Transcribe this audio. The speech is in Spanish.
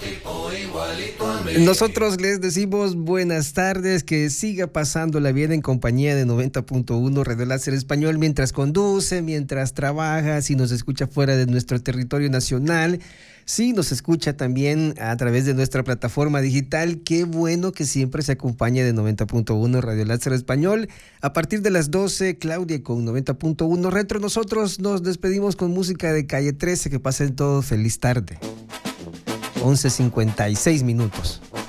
Nosotros les decimos buenas tardes, que siga pasándola bien en compañía de 90.1 Radio Láser Español mientras conduce, mientras trabaja, si nos escucha fuera de nuestro territorio nacional, si nos escucha también a través de nuestra plataforma digital. Qué bueno que siempre se acompañe de 90.1 Radio Láser Español. A partir de las 12, Claudia con 90.1 Retro. Nosotros nos despedimos con música de Calle 13. Que pasen todos feliz tarde. 11:56 minutos.